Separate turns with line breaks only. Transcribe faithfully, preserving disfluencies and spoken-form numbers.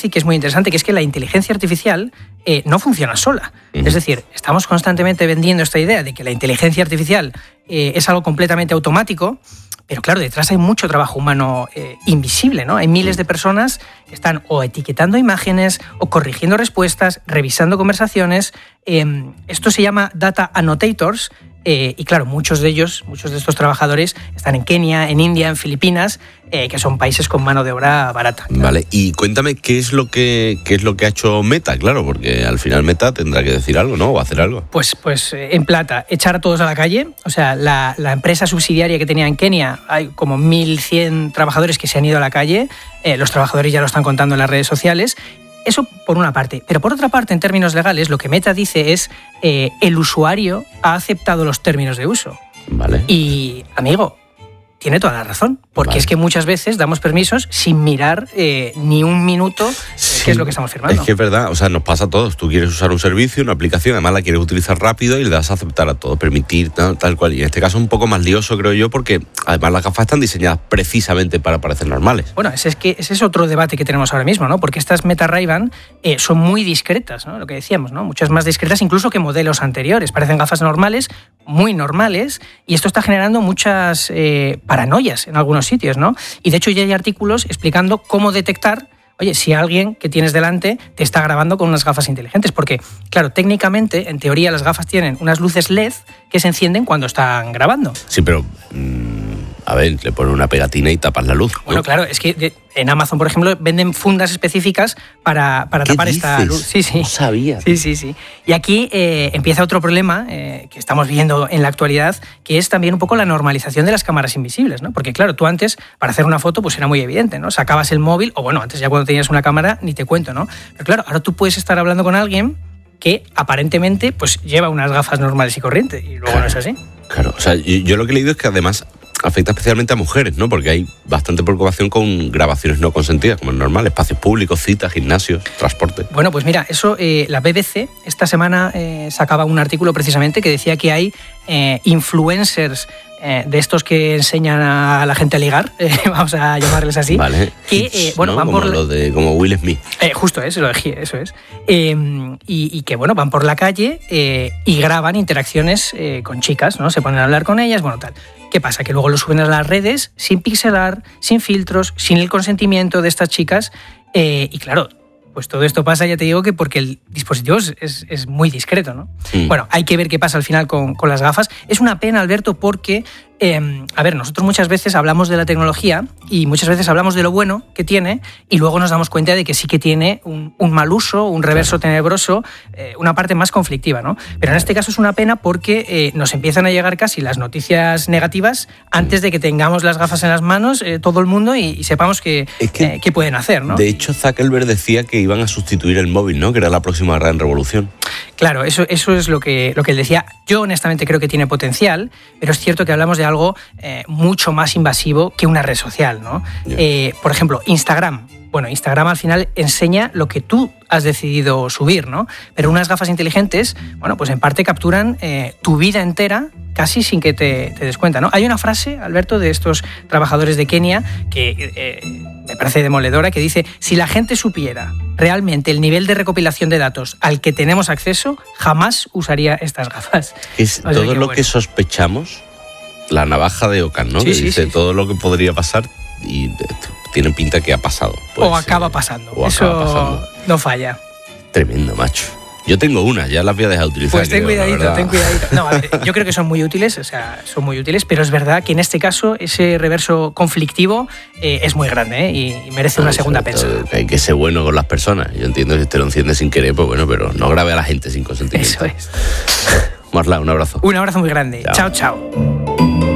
y que es muy interesante, que es que la inteligencia artificial eh, no funciona sola. Uh-huh. Es decir, estamos constantemente vendiendo esta idea de que la inteligencia artificial eh, es algo completamente automático, pero claro, detrás hay mucho trabajo humano eh, invisible, ¿no? Hay miles de personas que están o etiquetando imágenes, o corrigiendo respuestas, revisando conversaciones. Eh, esto se llama data annotators, eh, y claro, muchos de ellos, muchos de estos trabajadores están en Kenia, en India, en Filipinas, eh, que son países con mano de obra barata. Claro.
Vale, y cuéntame qué es lo que qué es lo que ha hecho Meta, claro, porque al final Meta tendrá que decir algo, ¿no? O hacer algo.
Pues, pues en plata, echar a todos a la calle. O sea, la, la empresa subsidiaria que tenía en Kenia, hay como mil cien trabajadores que se han ido a la calle. Eh, los trabajadores ya lo están contando en las redes sociales. Eso por una parte. Pero por otra parte, en términos legales, lo que Meta dice es eh, el usuario ha aceptado los términos de uso.
Vale.
Y, amigo, tiene toda la razón, porque
vale.
es que muchas veces damos permisos sin mirar eh, ni un minuto
sí,
qué es lo que estamos firmando.
Es que es verdad, o sea, nos pasa a todos. Tú quieres usar un servicio, una aplicación, además la quieres utilizar rápido y le das a aceptar a todo, permitir, tal, tal cual. Y en este caso es un poco más lioso, creo yo, porque además las gafas están diseñadas precisamente para parecer normales.
Bueno, ese es, que, ese es otro debate que tenemos ahora mismo, ¿no? Porque estas Meta Ray-Ban eh, son muy discretas, ¿no? Lo que decíamos, ¿no? Muchas más discretas incluso que modelos anteriores. Parecen gafas normales, muy normales, y esto está generando muchas eh, paranoias en algunos sitios, ¿no? Y de hecho ya hay artículos explicando cómo detectar, oye, si alguien que tienes delante te está grabando con unas gafas inteligentes, porque, claro, técnicamente, en teoría, las gafas tienen unas luces L E D que se encienden cuando están grabando.
Sí, pero, mmm, a ver, le pones una pegatina y tapas la luz, ¿no?
Bueno, claro, es que de, en Amazon, por ejemplo, venden fundas específicas para, para tapar
dices?
esta luz. Sí, sí.
No sabía.
Sí, sí, sí. Y aquí eh, empieza otro problema eh, que estamos viendo en la actualidad, que es también un poco la normalización de las cámaras invisibles, ¿no? Porque, claro, tú antes, para hacer una foto, pues era muy evidente, ¿no? Sacabas el móvil, o bueno, antes ya cuando tenías una cámara, ni te cuento, ¿no? Pero claro, ahora tú puedes estar hablando con alguien que aparentemente pues lleva unas gafas normales y corrientes, y luego
claro,
no es así.
Claro, o sea, yo, yo lo que he leído es que además afecta especialmente a mujeres, ¿no? Porque hay bastante preocupación con grabaciones no consentidas, como es normal, espacios públicos, citas, gimnasios, transporte.
Bueno, pues mira, eso, eh, la B B C esta semana eh, sacaba un artículo precisamente que decía que hay eh, influencers eh, de estos que enseñan a la gente a ligar, eh, vamos a llamarles así,
vale.
que eh, bueno,
¿no?
van
como
por
lo de como Will Smith.
Eh, justo es, lo dije, eso es. Eh, y, y que bueno, van por la calle eh, y graban interacciones eh, con chicas, ¿no? Se ponen a hablar con ellas, bueno, tal. ¿Qué pasa? Que luego lo suben a las redes sin pixelar, sin filtros, sin el consentimiento de estas chicas. Eh, y claro, pues todo esto pasa, ya te digo, que porque el dispositivo es, es, es muy discreto, ¿no? Mm. Bueno, hay que ver qué pasa al final con, con las gafas. Es una pena, Alberto, porque, eh, a ver, nosotros muchas veces hablamos de la tecnología y muchas veces hablamos de lo bueno que tiene y luego nos damos cuenta de que sí que tiene un, un mal uso, un reverso tenebroso, eh, una parte más conflictiva, ¿no? Pero en este caso es una pena porque eh, nos empiezan a llegar casi las noticias negativas antes de que tengamos las gafas en las manos, eh, todo el mundo, y, y sepamos qué es que, eh, qué pueden hacer, ¿no?
De hecho, Zuckerberg decía que iban a sustituir el móvil, ¿no? Que era la próxima gran revolución.
Claro, eso, eso es lo que, lo que él decía. Yo honestamente creo que tiene potencial, pero es cierto que hablamos de algo eh, mucho más invasivo que una red social, ¿no? Yeah. Eh, por ejemplo, Instagram. Bueno, Instagram al final enseña lo que tú has decidido subir, ¿no? Pero unas gafas inteligentes, bueno, pues en parte capturan eh, tu vida entera casi sin que te, te des cuenta, ¿no? Hay una frase, Alberto, de estos trabajadores de Kenia que eh, me parece demoledora, que dice: si la gente supiera realmente el nivel de recopilación de datos al que tenemos acceso, jamás usaría estas gafas.
Es
o sea,
todo
que,
lo
bueno.
que sospechamos, la navaja de Ockham, ¿no?
Sí,
que
sí,
dice
sí,
todo
sí.
lo que podría pasar y tiene pinta que ha pasado. Pues,
o acaba pasando.
O
Eso
acaba pasando.
No falla.
Tremendo, macho. Yo tengo una, ya las voy a dejar de utilizar.
Pues ten
creo,
cuidadito, ten cuidadito. No, a ver, yo creo que son muy útiles, o sea, son muy útiles, pero es verdad que en este caso ese reverso conflictivo eh, es muy grande, ¿eh? y, y merece una
no,
segunda pensada.
Hay que ser bueno con las personas. Yo entiendo que si te lo enciendes sin querer, pues bueno, pero no grabe a la gente sin consentimiento.
Eso es.
Marla, un abrazo.
Un abrazo muy grande. Chao, chao. chao.